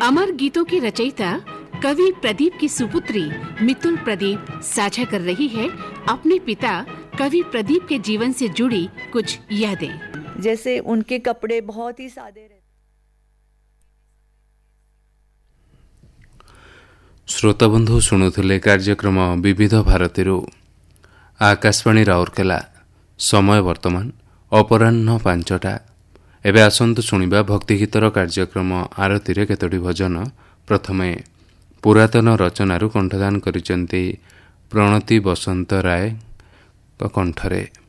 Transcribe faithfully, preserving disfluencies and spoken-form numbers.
अमर गीतों की रचयिता कवि प्रदीप की सुपुत्री मितुल प्रदीप साझा कर रही है अपने पिता कवि प्रदीप के जीवन से जुड़ी कुछ यादें। जैसे उनके कपड़े बहुत ही सादे रहते। श्रोता बंधु शुणुले कार्यक्रम विविध भारती आकाशवाणी राउरकेला। समय वर्तमान अपराह्न पांचटा। एबे आसंतु शुणिबा भक्तिगीतर कार्यक्रम आरती रे केतोटी भजन। प्रथमे पुरातन रचनारू कंठदान करिसेंती प्रणति बसंत राय कंठरे।